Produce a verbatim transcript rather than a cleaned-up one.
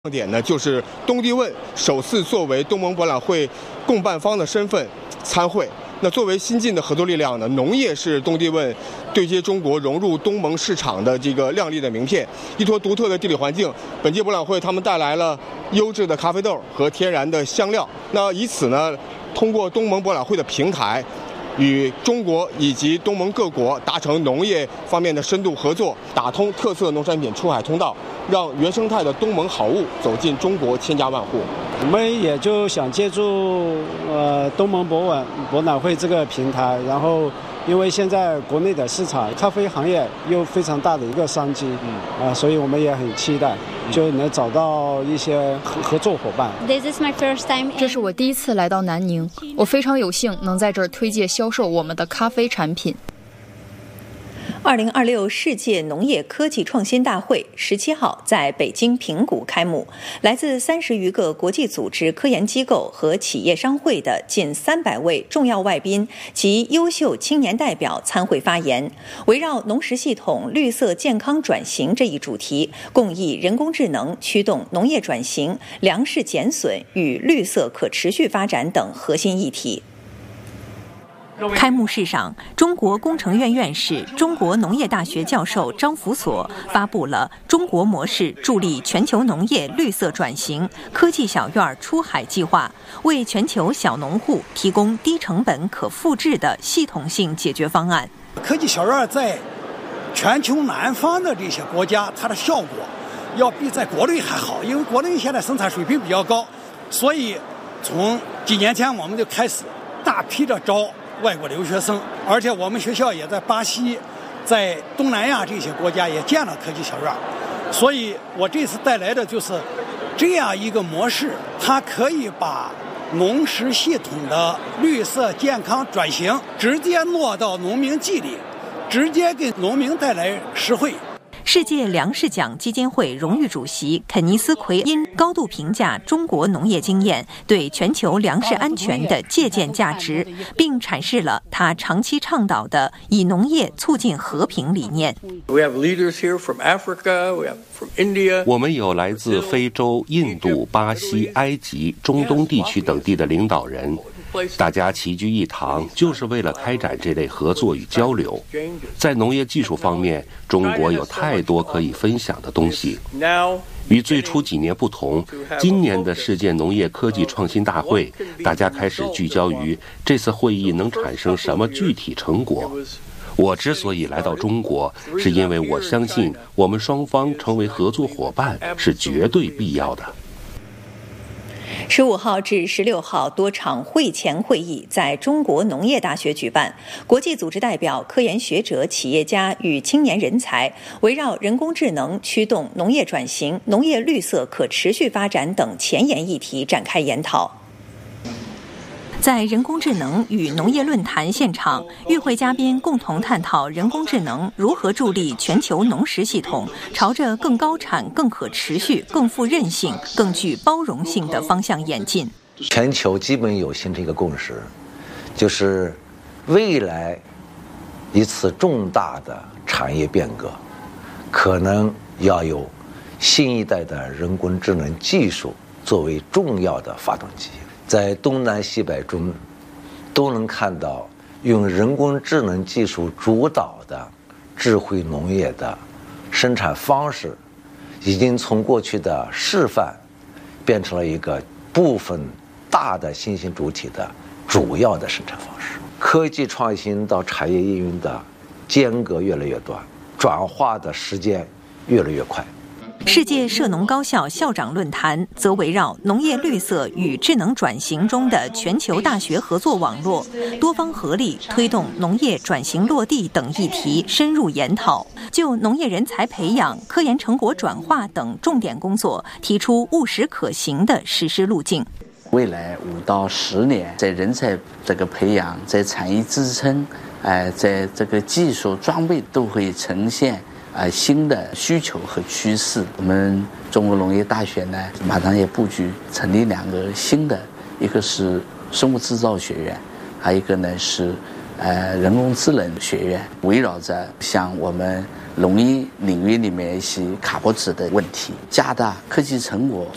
重点呢，就是东帝汶首次作为东盟博览会共办方的身份参会。那作为新进的合作力量呢，农业是东帝汶对接中国、融入东盟市场的这个亮丽的名片。依托独特的地理环境，本届博览会他们带来了优质的咖啡豆和天然的香料。那以此呢，通过东盟博览会的平台，与中国以及东盟各国达成农业方面的深度合作，打通特色农产品出海通道，让原生态的东盟好物走进中国千家万户。 我们也就想借助呃东盟博览博览会这个平台，然后因为现在国内的市场咖啡行业又非常大的一个商机，嗯啊、呃，所以我们也很期待就能找到一些合合作伙伴。 This is my first time. 这是我第一次来到南宁，我非常有幸能在这儿推介销售我们的咖啡产品。 二零二六世界农业科技创新大会十七号在北京平谷开幕，来自三十余个国际组织、科研机构和企业商会的近三百位重要外宾及优秀青年代表参会发言，围绕农食系统绿色健康转型这一主题，共议人工智能驱动农业转型、粮食减损与绿色可持续发展等核心议题。开幕式上，中国工程院院士、中国农业大学教授张福所发布了中国模式助力全球农业绿色转型科技小院出海计划，为全球小农户提供低成本可复制的系统性解决方案。 科技小院在全球南方的这些国家，它的效果要比在国内还好，因为国内现在生产水平比较高，所以从几年前我们就开始大批的招外国留学生，而且我们学校也在巴西、在东南亚这些国家也建了科技小院，所以我这次带来的就是这样一个模式，它可以把农食系统的绿色健康转型直接落到农民地里，直接给农民带来实惠。 世界粮食奖基金会荣誉主席肯尼斯·奎因高度评价中国农业经验对全球粮食安全的借鉴价值，并阐释了他长期倡导的以农业促进和平理念。 我们有来自非洲、印度、巴西、埃及、中东地区等地的领导人，大家齐聚一堂，就是为了开展这类合作与交流。在农业技术方面，中国有太多可以分享的东西。与最初几年不同，今年的世界农业科技创新大会，大家开始聚焦于这次会议能产生什么具体成果。我之所以来到中国，是因为我相信我们双方成为合作伙伴是绝对必要的。 十五号至十六号多场会前会议在中国农业大学举办，国际组织代表、科研学者、企业家与青年人才围绕人工智能驱动农业转型、农业绿色可持续发展等前沿议题展开研讨。在人工智能与农业论坛现场，与会嘉宾共同探讨人工智能如何助力全球农食系统朝着更高产、更可持续、更富韧性、更具包容性的方向演进。 全球基本有形成一个共识，就是未来一次重大的产业变革，可能要有新一代的人工智能技术作为重要的发动机。在东南西北中都能看到用人工智能技术主导的智慧农业的生产方式，已经从过去的示范变成了一个部分大的新兴主体的主要的生产方式。科技创新到产业应用的间隔越来越短，转化的时间越来越快。 世界涉农高校校长论坛则围绕农业绿色与智能转型中的全球大学合作网络、多方合力推动农业转型落地等议题深入研讨，就农业人才培养、科研成果转化等重点工作提出务实可行的实施路径。 未来五到十年，在人才这个培养、在产业支撑、呃，在这个技术装备都会呈现呃，新的需求和趋势。我们中国农业大学呢，马上也布局成立两个新的，一个是生物制造学院，还有一个呢是呃人工智能学院，围绕着像我们农业领域里面一些卡脖子的问题，加大科技成果